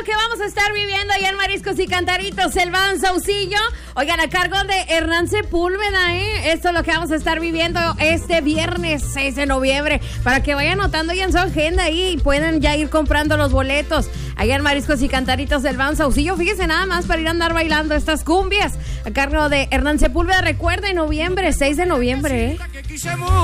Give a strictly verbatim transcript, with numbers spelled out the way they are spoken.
lo que vamos a estar viviendo allá en Mariscos y Cantaritos, el Van Saucillo. Oigan, a cargo de Hernán Sepúlveda, ¿eh? Esto es lo que vamos a estar viviendo este viernes seis de noviembre. Para que vayan anotando ya en su agenda ahí y puedan ya ir comprando los boletos. Allá en Mariscos y Cantaritos del Van Saucillo. Fíjense nada más para ir a andar bailando estas cumbias. A cargo de Hernán Sepúlveda. Recuerden, noviembre, seis de noviembre, ¿eh?